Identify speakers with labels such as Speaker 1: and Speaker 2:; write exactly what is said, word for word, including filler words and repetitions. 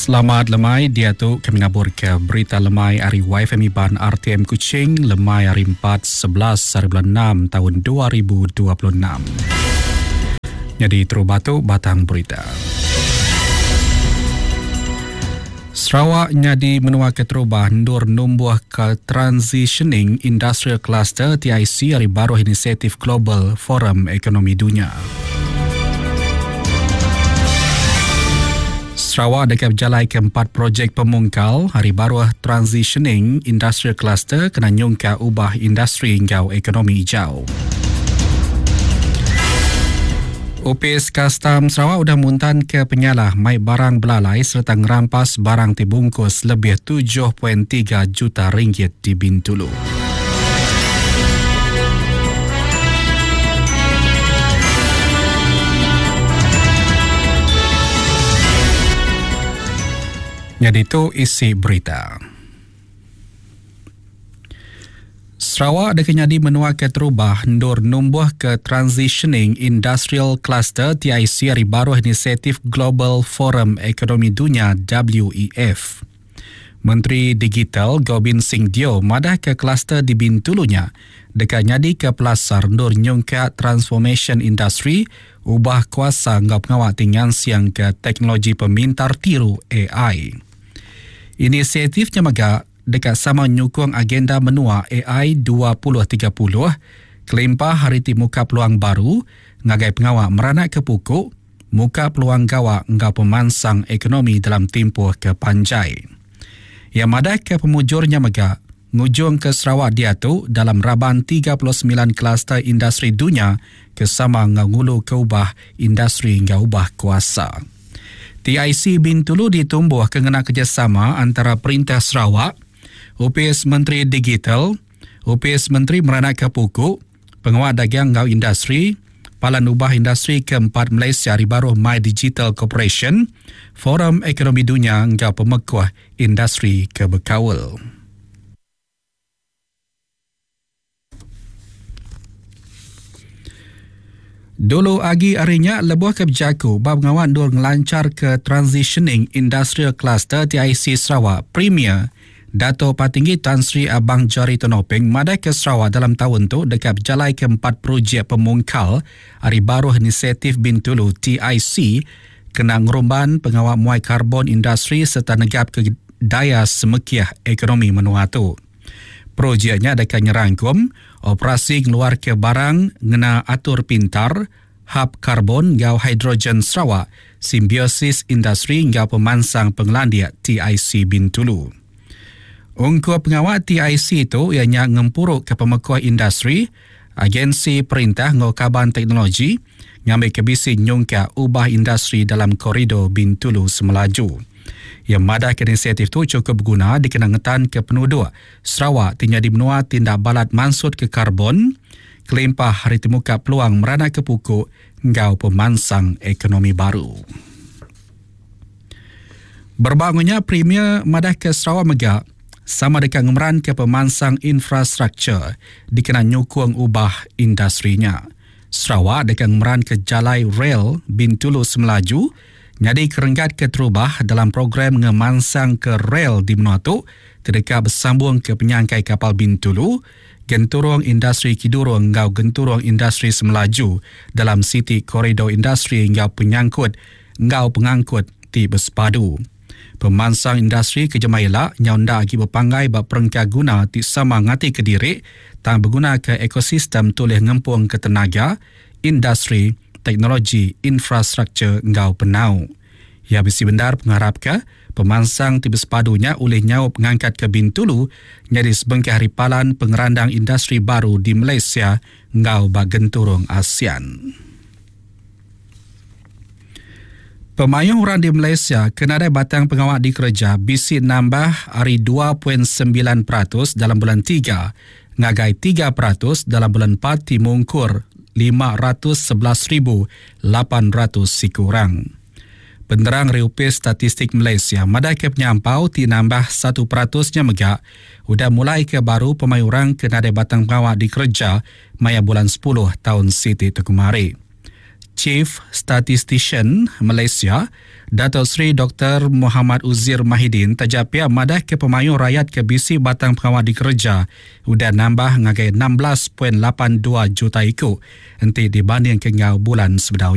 Speaker 1: Selamat lemai, dia tu kami ngabur ke berita lemai hari Y F M Ban R T M Kuching, lemai hari empat sebelas hari bulan enam tahun dua ribu dua puluh enam. Jadi terus batu batang berita. Sarawak nyadi menua keterubah ndur numbuh ke Transitioning Industrial Cluster T I C hari baru inisiatif Global Forum Ekonomi Dunia. Sarawak dekat berjalai ke empat projek pemungkal hari baru Transitioning Industrial Cluster kena nyungka ubah industri hingga ekonomi hijau. O P S Kastam Sarawak sudah muntan ke penyalah mai barang belalai serta ngerampas barang dibungkus lebih tujuh perpuluhan tiga juta ringgit di Bintulu. Jadi itu isi berita. Sarawak dekat nyadi menua keterubah ndur numbuh ke Transitioning Industrial Cluster T I C hari baru inisiatif Global Forum Ekonomi Dunia W E F. Menteri Digital Gobind Singh Dio madah ke kluster di Bintulunya dekat nyadi ke pelasar ndur nyungka transformation industry ubah kuasa ngau pengawak tinggal siang ke teknologi pemintar tiru A I. Inisiatifnya maga dekat sama nyukung agenda menua A I dua ribu tiga puluh, kelimpah hari ti muka peluang baru, ngagai pengawak meranak ke pukuk, muka peluang gawak ngau pemansang ekonomi dalam tempoh ke panjai. Yang madah ke pemujurnya maga, ngujung ke Sarawak dia tu dalam raban tiga puluh sembilan kluster industri dunia kesama ngulu ke ubah industri ngau ubah kuasa. T I C Bintulu ditumbuh kengena kerjasama antara Perintah Sarawak, O P S Menteri Digital, O P S Menteri Meranak ke Pukuk, Penguat Dagang Ngau Industri, Palan Ubah Industri keempat Malaysia hari baru My Digital Corporation, Forum Ekonomi Dunia Ngau Pemekuah Industri ke Bekawal. Dulu agi harinya lebuh ke berjaku bab ngawan dur ngelancar ke Transitioning Industrial Cluster T I C Sarawak Premier Dato' Patinggi Tan Sri Abang Jari Tonopeng madai ke Sarawak dalam tahun tu dekat berjalai ke empat projek pemungkal hari baru inisiatif Bintulu T I C kena ngerumban pengawal muai karbon industri serta negap ke daya semekiah ekonomi menua tu. Projeknya dekat nyerangkum operasi ngeluar ke barang ngena atur pintar, hub karbon ngau hidrogen Sarawak, simbiosis industri ngau pemansang penglandiak T I C Bintulu. Ungkup pengawal T I C itu ianya ngempuruk ke pemekuah industri, agensi perintah ngau kaban teknologi, ngambil kebisi nyungka ubah industri dalam koridor Bintulu Semelaju. Yang madah ke inisiatif itu cukup berguna dikenangetan ke penduduk Sarawak tinggal di menua tindak balat mansut ke karbon, kelimpah hari temuka peluang meranak ke pukuk ngau pemansang ekonomi baru. Berbangunnya Premier madah ke Sarawak Megak sama dekat ngemeran ke pemansang infrastruktur dikenal nyukung ubah industrinya. Sarawak dekat ngemeran ke jalai rel Bintulu Semelaju nyadi kerenggat ke terubah dalam program ngemansang ke rel di menua tu terdekat bersambung ke penyangkai kapal Bintulu, genturung industri Kidurung ngau genturung industri Semelaju dalam City Koridor Industri ngau penyangkut ngau pengangkut ti Berspadu. Pemansang industri kejemailak nyonda agi berpanggai bak perengka guna ti sama ngati Kediri tang berguna ke ekosistem tulih ngempung ke tenaga, industri, teknologi, infrastruktur ngau penau. Ya bisi bendar pengharap ke pemansang tiba sepadunya oleh nyau pengangkat ke Bintulu nyari sebengkah ripalan pengerandang industri baru di Malaysia ngau bagenturung ASEAN. Pemayung orang di Malaysia kenadai batang pengawak di kerja bisi nambah hari dua perpuluhan sembilan peratus dalam bulan tiga, ngagai tiga peratus dalam bulan empat timungkur lima ratus sebelas ribu lapan ratus sikurang. Penderang Riupi Statistik Malaysia madai ke penyampau ti nambah satu peratusnya megak, udah mulai ke baru pemayurang kenadai batang pengawak di kerja maya bulan sepuluh tahun Siti tu kemari. Chief Statistician Malaysia, Datuk Seri Doktor Muhammad Uzir Mahidin terjapia madah ke pemayung rakyat ke bisi batang pengawal dikerja udah nambah ngagai enam belas perpuluhan lapan dua juta ikut enti dibanding ke ngau bulan sebedau.